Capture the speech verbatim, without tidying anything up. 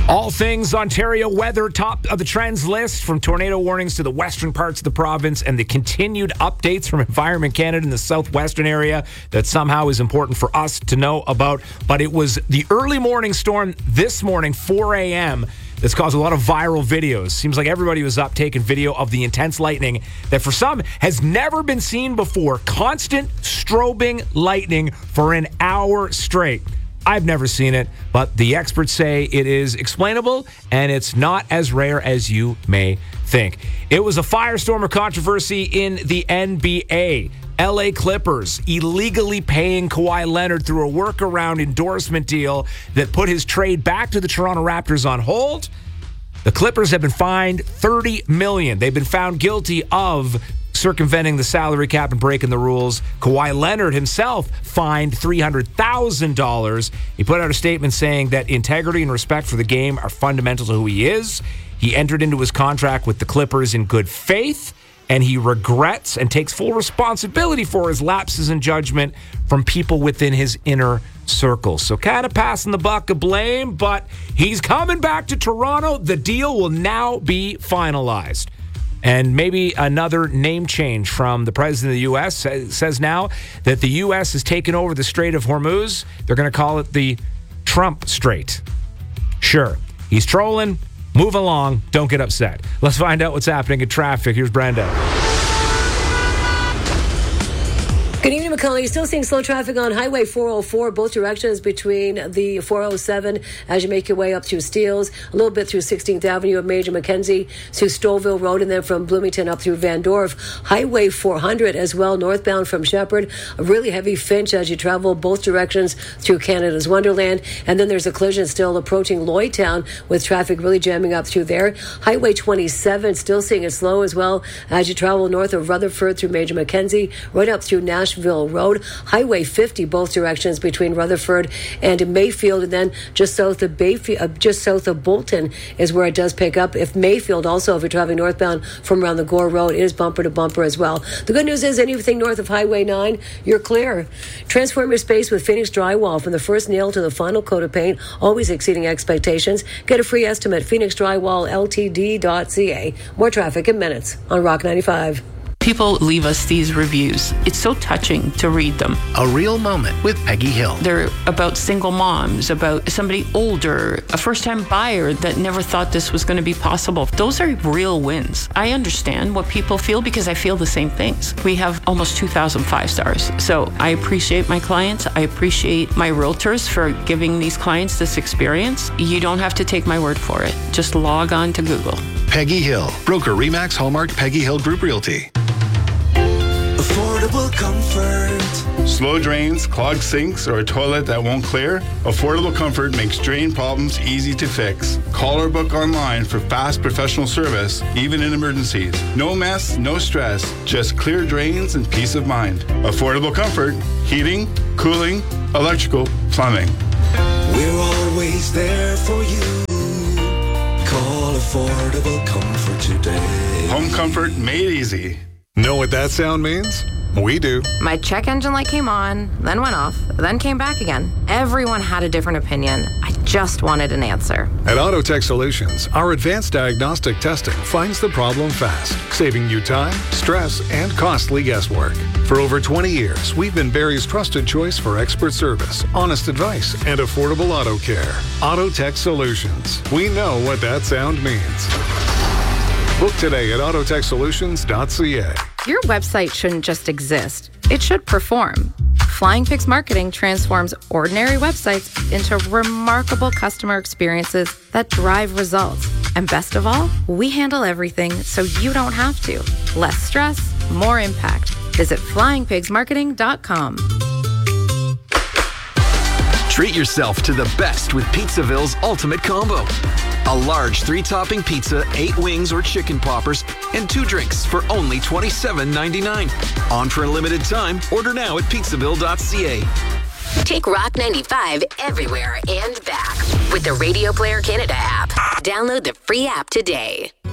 All things Ontario weather, top of the trends list, from tornado warnings to the western parts of the province and the continued updates from Environment Canada in the southwestern area that somehow is important for us to know about. But it was the early morning storm this morning, four a.m., that's caused a lot of viral videos. Seems like everybody was up taking video of the intense lightning that for some has never been seen before. Constant strobing lightning for an hour straight. I've never seen it, but the experts say it is explainable and it's not as rare as you may think. It was a firestorm of controversy in the N B A. L A Clippers illegally paying Kawhi Leonard through a workaround endorsement deal that put his trade back to the Toronto Raptors on hold. The Clippers have been fined thirty million dollars. They've been found guilty of circumventing the salary cap and breaking the rules. Kawhi Leonard himself fined three hundred thousand dollars. He put out a statement saying that integrity and respect for the game are fundamental to who he is. He entered into his contract with the Clippers in good faith, and he regrets and takes full responsibility for his lapses in judgment from people within his inner circle. So kind of passing the buck of blame, but he's coming back to Toronto. The deal will now be finalized. And maybe another name change from the president of the U S says now that the U S has taken over the Strait of Hormuz. They're going to call it the Trump Strait. Sure, he's trolling. Move along. Don't get upset. Let's find out what's happening in traffic. Here's Brenda. Good evening, McCullough. You're still seeing slow traffic on Highway four oh four, both directions between the four oh seven as you make your way up through Steeles, a little bit through sixteenth Avenue of Major Mackenzie, through Stouffville Road, and then from Bloomington up through Van Dorf. Highway four hundred as well, northbound from Shepherd. A really heavy Finch as you travel both directions through Canada's Wonderland. And then there's a collision still approaching Lloydtown with traffic really jamming up through there. Highway twenty-seven, still seeing it slow as well as you travel north of Rutherford through Major Mackenzie, right up through Nashville Road. Highway fifty, both directions between Rutherford and Mayfield, and then just south of Bayfield, uh, just south of Bolton is where it does pick up. If Mayfield also, if you're traveling northbound from around the Gore Road, it is bumper to bumper as well. The good news is anything north of Highway nine, you're clear. Transform your space with Phoenix Drywall, from the first nail to the final coat of paint, always exceeding expectations. Get a free estimate, phoenix drywall l t d dot c a. More traffic in minutes on Rock ninety-five. People leave us these reviews. It's so touching to read them. A real moment with Peggy Hill. They're about single moms, about somebody older, a first-time buyer that never thought this was going to be possible. Those are real wins. I understand what people feel because I feel the same things. We have almost two thousand five stars. So I appreciate my clients. I appreciate my realtors for giving these clients this experience. You don't have to take my word for it. Just log on to Google. Peggy Hill, broker Remax Hallmark Peggy Hill Group Realty. Affordable comfort. Slow drains, clogged sinks, or a toilet that won't clear? Affordable Comfort makes drain problems easy to fix. Call or book online for fast professional service, even in emergencies. No mess, no stress, just clear drains and peace of mind. Affordable Comfort, heating, cooling, electrical, plumbing. We're always there for you. Call Affordable Comfort today. Home comfort made easy. Know what that sound means? We do. My check engine light came on, then went off, then came back again. Everyone had a different opinion. I just wanted an answer. At Autotech Solutions, our advanced diagnostic testing finds the problem fast, saving you time, stress, and costly guesswork. For over twenty years, we've been Barrie's trusted choice for expert service, honest advice, and affordable auto care. Autotech Solutions. We know what that sound means. Book today at autotech solutions dot c a. Your website shouldn't just exist. It should perform. Flying Pigs Marketing transforms ordinary websites into remarkable customer experiences that drive results. And best of all, we handle everything so you don't have to. Less stress, more impact. Visit flying pigs marketing dot com. Treat yourself to the best with Pizzaville's Ultimate Combo. A large three-topping pizza, eight wings or chicken poppers, and two drinks for only twenty-seven ninety-nine. On for a limited time. Order now at pizzaville dot c a. Take Rock ninety-five everywhere and back with the Radio Player Canada app. Download the free app today.